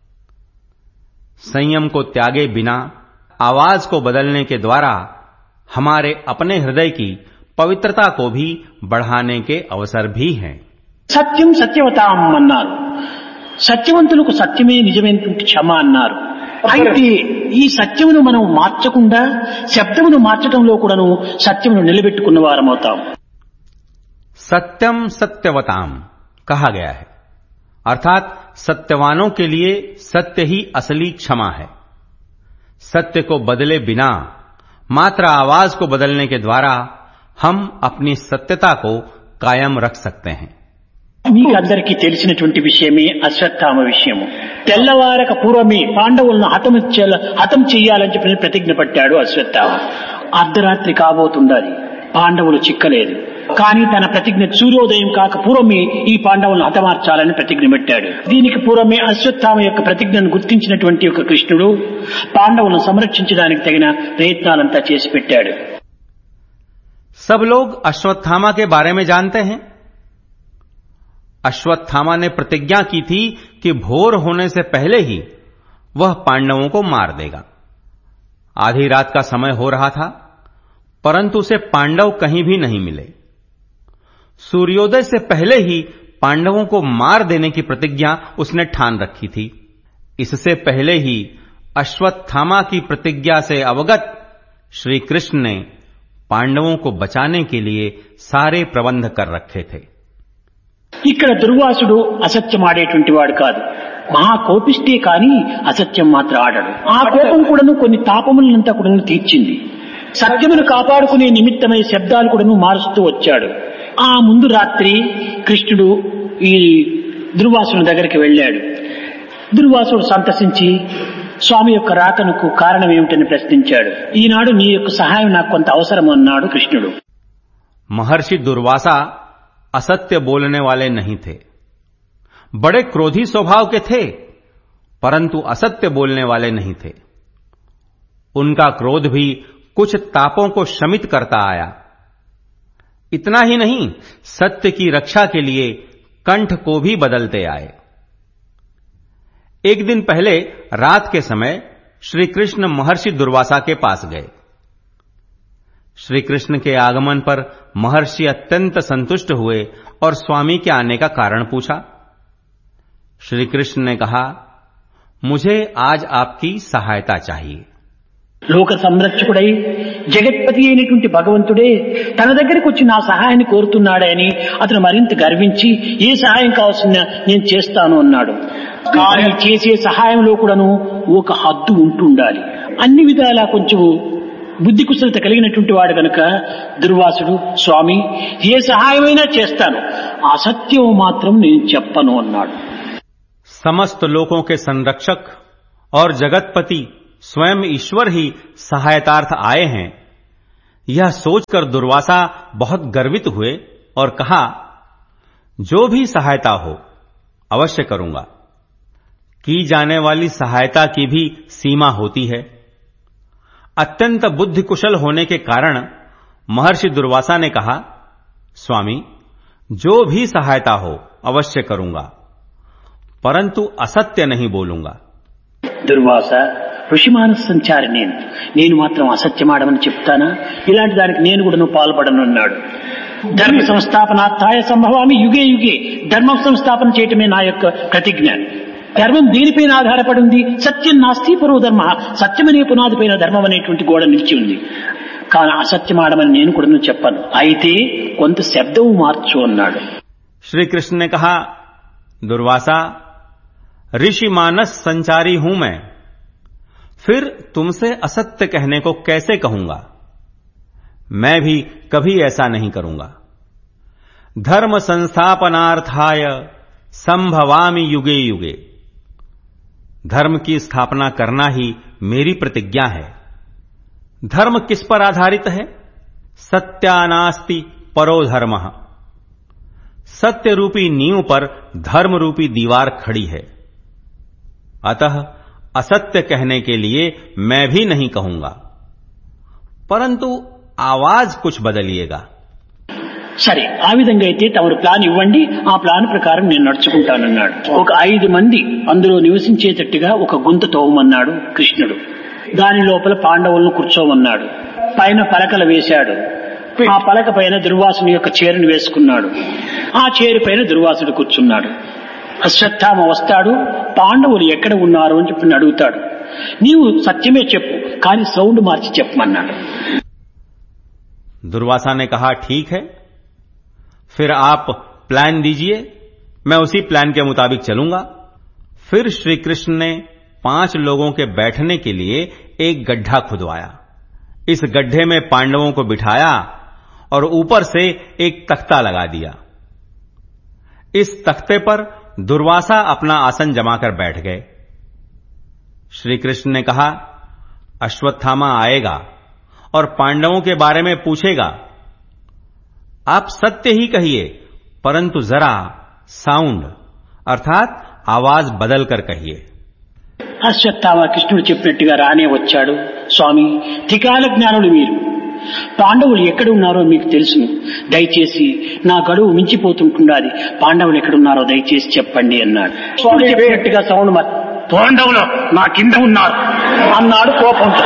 संयम को त्यागे बिना आवाज को बदलने के द्वारा हमारे अपने हृदय की पवित्रता को भी बढ़ाने के अवसर भी हैं। సత్యం సత్యవతాం అన్నారు. సత్యవంతులకు సత్యమే నిజమైనటువంటి క్షమ అన్నారు. అయితే ఈ సత్యమును మనం మార్చకుండా శబ్దమును మార్చడంలో కూడాను సత్యమును నిలబెట్టుకున్న వారమవుతాం. सत्यम सत्यवताम कहा गया है, अर्थात सत्यवानों के लिए सत्य ही असली क्षमा है। सत्य को बदले बिना मात्र आवाज को बदलने के द्वारा हम अपनी सत्यता को कायम रख सकते हैं। మీకు అందరికీ తెలిసినటువంటి విషయమే అశ్వత్థామ విషయము. తెల్లవారక పూర్వమే పాండవులను హతం చెయ్యాలని చెప్పి ప్రతిజ్ఞ పట్టాడు అశ్వత్థామ. అర్ధరాత్రి కాబోతుండాలి, పాండవులు చిక్కలేదు. కానీ తన ప్రతిజ్ఞ సూర్యోదయం కాక పూర్వమే ఈ పాండవులను హతమార్చాలని ప్రతిజ్ఞ పెట్టాడు. దీనికి పూర్వమే అశ్వత్థామ యొక్క ప్రతిజ్ఞను గుర్తించినటువంటి ఒక కృష్ణుడు పాండవులను సంరక్షించడానికి తగిన ప్రయత్నాలంతా చేసి పెట్టాడు. सब लोग अश्वत्थामा के बारे में जानते हैं। अश्वत्थामा ने प्रतिज्ञा की थी कि भोर होने से पहले ही वह पांडवों को मार देगा। आधी रात का समय हो रहा था, परंतु उसे पांडव कहीं भी नहीं मिले। सूर्योदय से पहले ही पांडवों को मार देने की प्रतिज्ञा उसने ठान रखी थी। इससे पहले ही अश्वत्थामा की प्रतिज्ञा से अवगत श्री कृष्ण ने पांडवों को बचाने के लिए सारे प्रबंध कर रखे थे। ఇక్కడ దుర్వాసుడు అసత్యం ఆడేటువంటి వాడు కాదు. మహా కోపిస్తే కానీ అసత్యం మాత్రం ఆడడు. ఆ కోపం కూడాను కొన్ని తాపములంతా కూడాను తీర్చింది. సత్యమును కాపాడుకునే నిమిత్తమై శబ్దాలు కూడాను మారుస్తూ వచ్చాడు. ఆ ముందు రాత్రి కృష్ణుడు ఈ దుర్వాసుని దగ్గరికి వెళ్ళాడు. దుర్వాసుడు సంతసించి స్వామి యొక్క రాకనుకు కారణం ఏమిటని ప్రశ్నించాడు. ఈనాడు నీ యొక్క సహాయం నాకు కొంత అవసరం అన్నాడు కృష్ణుడు. महर्षि दुर्वासा असत्य बोलने वाले नहीं थे, बड़े क्रोधी स्वभाव के थे, परंतु असत्य बोलने वाले नहीं थे। उनका क्रोध भी कुछ तापों को शमित करता आया। इतना ही नहीं, सत्य की रक्षा के लिए कंठ को भी बदलते आए। एक दिन पहले रात के समय श्री कृष्ण महर्षि दुर्वासा के पास गए। श्री कृष्ण के आगमन पर महर्षि अत्यंत संतुष्ट हुए और स्वामी के आने का कारण पूछा। श्री कृष्ण ने कहा, मुझे आज आपकी सहायता चाहिए। లోక సంరక్షకుడై జగత్పతి అయినటువంటి భగవంతుడే తన దగ్గరికి వచ్చి నా సహాయాన్ని కోరుతున్నాడని అతను మరింత గర్వించి ఏ సహాయం కావాల్సిన నేను చేస్తాను అన్నాడు. కానీ చేసే సహాయంలో కూడాను ఒక హద్దు ఉంటుండాలి. అన్ని విధాలా కొంచెం బుద్ధి కుశలత కలిగినటువంటి వాడు కనుక దుర్వాసుడు, స్వామి ఏ సహాయమైనా చేస్తాను, అసత్యం మాత్రం నేను చెప్పను అన్నాడు. समस्त लोकों के संरक्षक और जगतपति स्वयं ईश्वर ही सहायतार्थ आए हैं, यह सोचकर दुर्वासा बहुत गर्वित हुए और कहा, जो भी सहायता हो अवश्य करूंगा. की जाने वाली सहायता की भी सीमा होती है. अत्यंत बुद्धि कुशल होने के कारण महर्षि दुर्वासा ने कहा, स्वामी जो भी सहायता हो अवश्य करूंगा, परंतु असत्य नहीं बोलूंगा. దుర్వాస ఋషిమానస సంచారి నేను మాత్రం అసత్యమాడమని చెప్తానా? ఇలాంటి దానికి నేను కూడా పాల్పడను అన్నాడు. ధర్మ సంస్థాపనార్థాయ సంభవామి యుగే యుగే. ధర్మం సంస్థాపన చేయటమే నా యొక్క ప్రతిజ్ఞ. ధర్మం దేనిపైన ఆధారపడి ఉంది? సత్యం నాస్తి పరో ధర్మ. సత్యమనే పునాదిపైన ధర్మం అనేటువంటి గోడ నిలిచి ఉంది. కానీ అసత్యమాడమని నేను కూడా చెప్పను, అయితే కొంత శబ్దం మార్చు అన్నాడు. श्रीकृष्ण ने कहा, दुर्वासा ऋषि मानस संचारी हूं मैं, फिर तुमसे असत्य कहने को कैसे कहूंगा? मैं भी कभी ऐसा नहीं करूंगा. धर्म संस्थापनार्थाय संभवामि युगे युगे. धर्म की स्थापना करना ही मेरी प्रतिज्ञा है. धर्म किस पर आधारित है? सत्यानास्ति परो धर्मः. सत्य रूपी नींव पर धर्म रूपी दीवार खड़ी है. अतः असत्य कहने के लिए मैं भी नहीं कहूंगा, परंतु आवाज कुछ बदलिएगा. సరే, ఆ విధంగా అయితే తమరు ప్లాన్ ఇవ్వండి, ఆ ప్లాన్ ప్రకారం నేను నడుచుకుంటానన్నాడు. ఒక 5 మంది అందులో నివసించేటట్టుగా ఒక గుంత తవ్వమన్నాడు కృష్ణుడు. దాని లోపల పాండవులను కూర్చోమన్నాడు. పైన పలకలు వేశాడు. ఆ పలక పైన దుర్వాసుని యొక్క చీరను వేసుకున్నాడు. ఆ చీర పైన దుర్వాసుడు కూర్చున్నాడు. అశ్వత్థామ వస్తాడు, పాండవులు ఎక్కడ ఉన్నారు అని చెప్పి అడుగుతాడు. నీవు సత్యమే చెప్పు, కానీ సౌండ్ మార్చి చెప్పమన్నాడు. दुर्वासा ने कहा, ठीक है, फिर आप प्लान दीजिए, मैं उसी प्लान के मुताबिक चलूंगा. फिर श्री कृष्ण ने 5 लोगों के बैठने के लिए एक गड्ढा खुदवाया. इस गड्ढे में पांडवों को बिठाया और ऊपर से एक तख्ता लगा दिया. इस तख्ते पर दुर्वासा अपना आसन जमाकर बैठ गए. श्री कृष्ण ने कहा, अश्वत्थामा आएगा और पांडवों के बारे में पूछेगा. आप सत्य ही कहिए, परंतु जरा साउंड अर्थात आवाज बदल कर कहिए. అశ్వత్థామ కృష్ణుడు చెప్పినట్టుగా రానే వచ్చాడు. స్వామి, త్రికాల జ్ఞానులు మీరు, పాండవులు ఎక్కడ ఉన్నారో మీకు తెలుసును, దయచేసి నా గడువు మించిపోతుంటున్నది, పాండవులు ఎక్కడున్నారో దయచేసి చెప్పండి అన్నాడు. స్వామి చెప్పినట్టుగా సౌండ్ పాండవులు నా కింద ఉన్నారు అన్నాడు కోపంతో.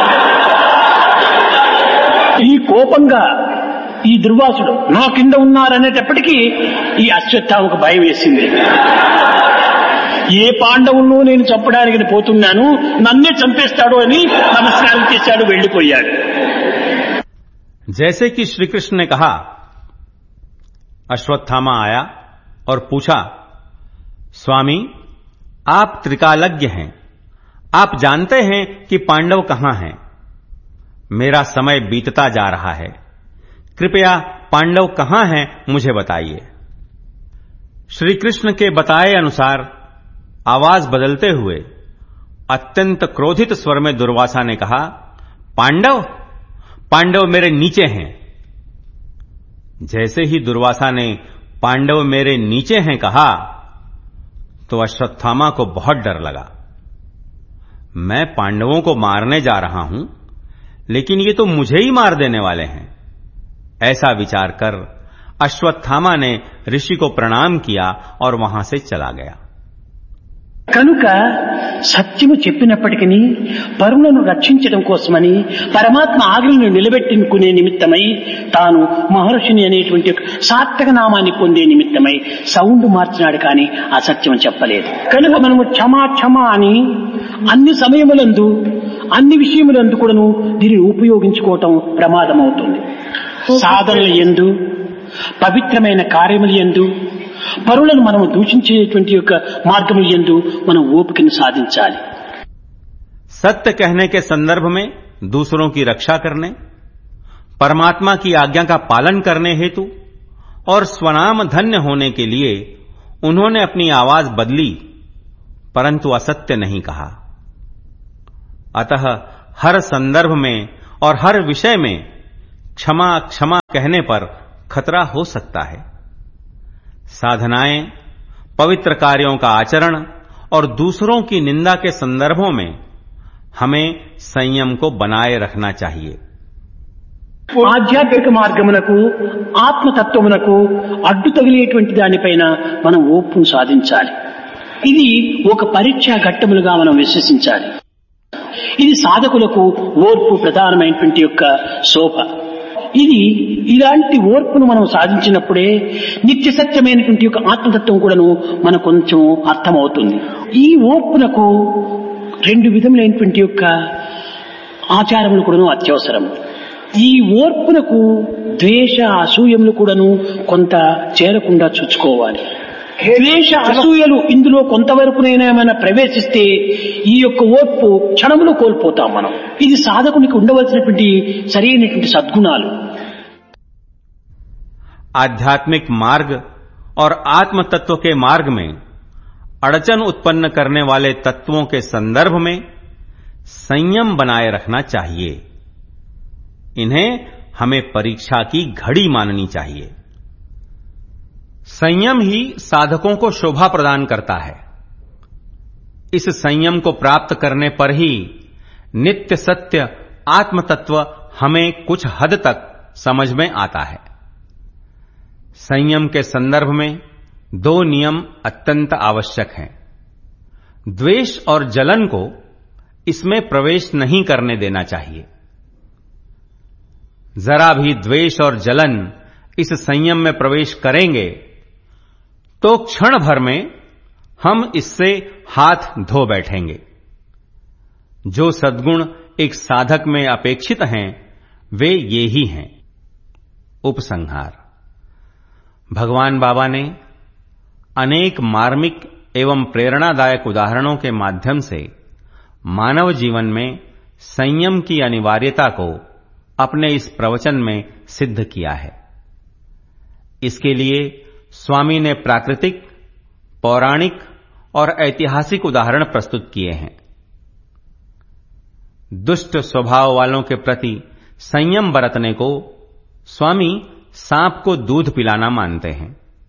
ఈ కోపంగా ఈ దుర్వాసుడు నా కింద ఉన్నారనేటప్పటికీ ఈ అశ్వత్థామకు భయం వేసింది. ఏ పాండవులను నేను చంపడానికి పోతున్నాను, నన్నే చంపేస్తాడు అని నమస్కారం చేశాడు, వెళ్లిపోయాడు. जैसे कि श्री कृष्ण ने कहा, अश्वत्थामा आया और पूछा, स्वामी आप त्रिकालज्ञ हैं, आप जानते हैं कि पांडव कहां हैं. मेरा समय बीतता जा रहा है, कृपया पांडव कहां हैं मुझे बताइए. श्री कृष्ण के बताए अनुसार आवाज बदलते हुए अत्यंत क्रोधित स्वर में दुर्वासा ने कहा, पांडव पांडव मेरे नीचे हैं. जैसे ही दुर्वासा ने पांडव मेरे नीचे हैं कहा तो अश्वत्थामा को बहुत डर लगा. मैं पांडवों को मारने जा रहा हूं, लेकिन ये तो मुझे ही मार देने वाले हैं. ऐसा विचार कर अश्वत्थामा ने ऋषि को प्रणाम किया और वहां से चला गया. కనుక సత్యము చెప్పినప్పటికీ పరులను రక్షించడం కోసమని పరమాత్మ ఆజ్ఞను నిలబెట్టుకునే నిమిత్తమై తాను మహర్షిని అనేటువంటి సార్థక నామాన్ని పొందే నిమిత్తమై సౌండ్ మార్చినాడు, కానీ అసత్యం చెప్పలేదు. కనుక మనము క్షమా క్షమా అని అన్ని సమయములందు అన్ని విషయములందు కూడాను దీనిని ఉపయోగించుకోవటం ప్రమాదం అవుతుంది. సాధనల యందు, పవిత్రమైన కార్యముల యందు, పరులను మనం దూషించేటువంటి యొక్క మార్గం యందు మనం ఓపికను సాధించాలి. सत्य कहने के संदर्भ में दूसरों की रक्षा करने, परमात्मा की आज्ञा का पालन करने हेतु और स्वनाम धन्य होने के लिए उन्होंने अपनी आवाज बदली, परंतु असत्य नहीं कहा. अतः हर संदर्भ में और हर विषय में क्षमा क्षमा कहने पर खतरा हो सकता है. साधनाएं, पवित्र कार्यों का आचरण और दूसरों की निंदा के संदर्भों में हमें संयम को बनाए रखना चाहिए. ఆధ్యాత్మిక మార్గమునకు ఆత్మతత్వమునకు అడ్డు తగిలేటువంటి దానిపైన మనం ఓపును సాధించాలి. ఇది ఒక పరీక్షా ఘట్టములుగా మనం విశ్వసించాలి. ఇది సాధకులకు ఓర్పు ప్రధానమైనటువంటి యొక్క శోభ. ఇది ఇలాంటి ఓర్పును మనం సాధించినప్పుడే నిత్య సత్యమైనటువంటి యొక్క ఆత్మతత్వం కూడాను మనకు కొంచెం అర్థమవుతుంది. ఈ ఓర్పునకు రెండు విధములైనటువంటి యొక్క ఆచారములు కూడాను అత్యవసరం. ఈ ఓర్పునకు ద్వేష అసూయములు కూడాను కొంత చేరకుండా చూసుకోవాలి. ద్వేష అసూయలు ఇందులో కొంతవరకునైనా మనం ప్రవేశిస్తే ఈ యొక్క ఓర్పు క్షణములో కోల్పోతాం మనం. ఇది సాధకునికి ఉండవలసినటువంటి సరైనటువంటి సద్గుణాలు. आध्यात्मिक मार्ग और आत्म तत्व के मार्ग में अड़चन उत्पन्न करने वाले तत्वों के संदर्भ में संयम बनाए रखना चाहिए. इन्हें हमें परीक्षा की घड़ी माननी चाहिए. संयम ही साधकों को शोभा प्रदान करता है. इस संयम को प्राप्त करने पर ही नित्य सत्य आत्म तत्व हमें कुछ हद तक समझ में आता है. संयम के संदर्भ में दो नियम अत्यंत आवश्यक हैं. द्वेष और जलन को इसमें प्रवेश नहीं करने देना चाहिए. जरा भी द्वेष और जलन इस संयम में प्रवेश करेंगे तो क्षण भर में हम इससे हाथ धो बैठेंगे. जो सद्गुण एक साधक में अपेक्षित हैं वे ये ही हैं. उपसंहार. भगवान बाबा ने अनेक मार्मिक एवं प्रेरणादायक उदाहरणों के माध्यम से मानव जीवन में संयम की अनिवार्यता को अपने इस प्रवचन में सिद्ध किया है. इसके लिए स्वामी ने प्राकृतिक, पौराणिक और ऐतिहासिक उदाहरण प्रस्तुत किए हैं. दुष्ट स्वभाव वालों के प्रति संयम बरतने को स्वामी सांप को दूध पिलाना मानते हैं.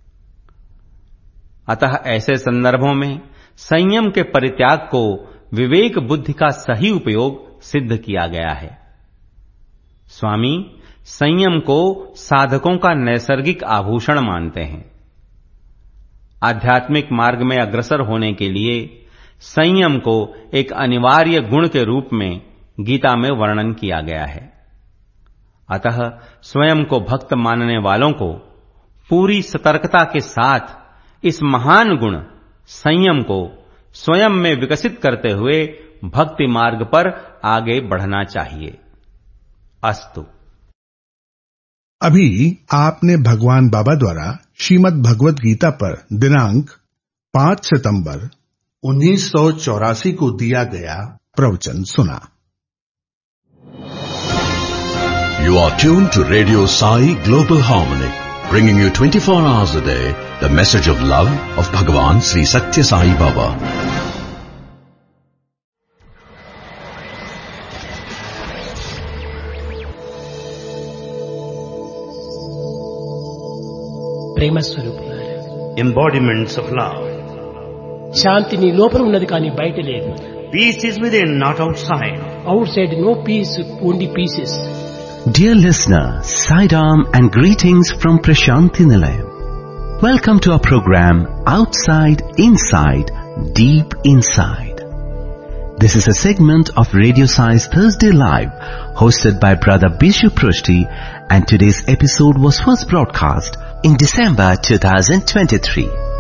अतः ऐसे संदर्भों में संयम के परित्याग को विवेक बुद्धि का सही उपयोग सिद्ध किया गया है. स्वामी संयम को साधकों का नैसर्गिक आभूषण मानते हैं. आध्यात्मिक मार्ग में अग्रसर होने के लिए संयम को एक अनिवार्य गुण के रूप में गीता में वर्णन किया गया है. अतः स्वयं को भक्त मानने वालों को पूरी सतर्कता के साथ इस महान गुण संयम को स्वयं में विकसित करते हुए भक्ति मार्ग पर आगे बढ़ना चाहिए. अस्तु. अभी आपने भगवान बाबा द्वारा श्रीमद् भगवत गीता पर दिनांक 5 सितंबर 1984 को दिया गया प्रवचन सुना. You are tuned to Radio Sai Global Harmony, bringing you 24 hours a day the message of love of Bhagavan Sri Satya Sai Baba. ప్రేమ స్వరూపులారా, embodiments of love. శాంతి నీ లోపల ఉన్నది కానీ బయట లేదు. Peace is within, not outside. Out side no piece, only pieces. Dear listener, Saidam and greetings from Prashanti Nilayam. Welcome to our program Outside, Inside, Deep Inside. This is a segment of Radio Sai's Thursday Live, hosted by Brother Bishu Prushti, and today's episode was first broadcast in December 2023.